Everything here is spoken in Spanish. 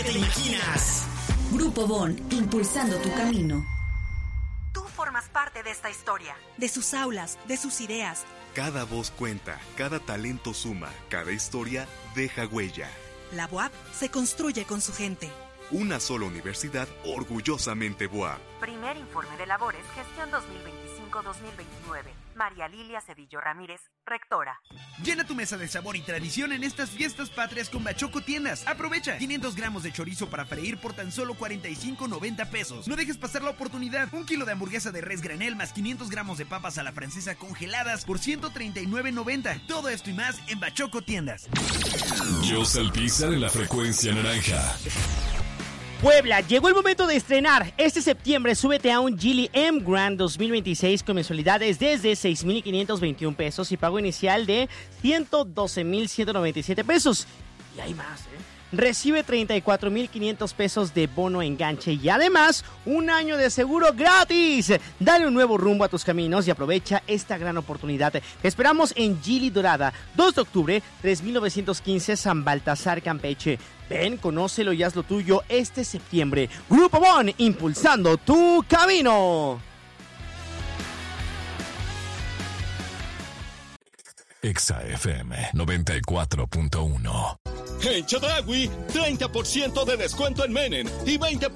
te imaginas. Grupo Bon, impulsando tu camino. Tú formas parte de esta historia. De sus aulas, de sus ideas. Cada voz cuenta, cada talento suma, cada historia deja huella. La BUAP se construye con su gente. Una sola universidad orgullosamente BUAP. Primer informe de labores, gestión 2025-2029. María Lilia Cedillo Ramírez, rectora. Llena tu mesa de sabor y tradición en estas fiestas patrias con Bachoco Tiendas. Aprovecha 500 gramos de chorizo para freír por tan solo $45.90 pesos. No dejes pasar la oportunidad. 1 kilo de hamburguesa de res granel más 500 gramos de papas a la francesa congeladas por $139.90. Todo esto y más en Bachoco Tiendas. Joss Alpizar en la frecuencia naranja. Puebla, llegó el momento de estrenar. Este septiembre súbete a un Geely M Grand 2026 con mensualidades desde 6,521 pesos y pago inicial de 112,197 pesos. Y hay más, Recibe 34,500 pesos de bono enganche y además un año de seguro gratis. Dale un nuevo rumbo a tus caminos y aprovecha esta gran oportunidad. Te esperamos en Geely Dorada, 2 de octubre, 3915 San Baltasar, Campeche. Ven, conócelo y haz lo tuyo este septiembre. Grupo Bon, impulsando tu camino. Exa FM 94.1. En Chedraui, 30% de descuento en Menem y 20%